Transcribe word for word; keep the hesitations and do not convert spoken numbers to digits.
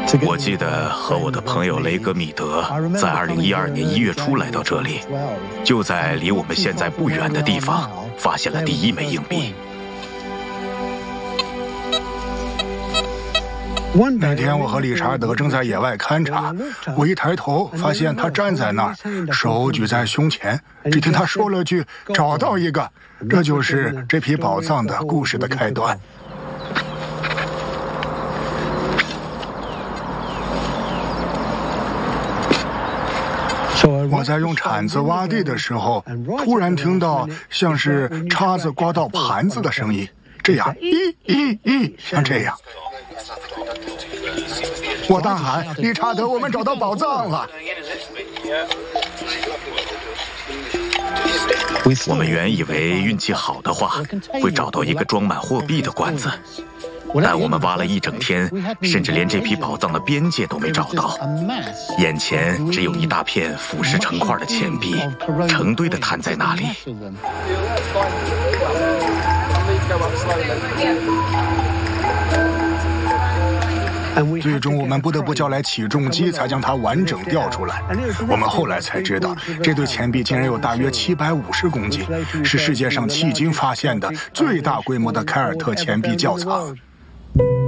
我记得和我的朋友雷格米德在二零一二年一月初来到这里，就在离我们现在不远的地方发现了第一枚硬币。 那天我和理查德正在野外勘察，我一抬头发现他站在那儿，手举在胸前，只听他说了句“找到一个”，这就是这批宝藏的故事的开端。我在用铲子挖地的时候，突然听到像是叉子刮到盘子的声音，这样咦咦咦，像这样。我大喊：“理查德，我们找到宝藏了！” 我们原以为运气好的话，会找到一个装满货币的罐子。但我们挖了一整天，甚至连这批宝藏的边界都没找到，眼前只有一大片腐蚀成块的钱币，成堆的摊在那里。 最终我们不得不叫来起重机，才将它完整调出来。我们后来才知道，这堆钱币竟然有大约七百五十公斤，是世界上迄今发现的最大规模的凯尔特钱币窖藏。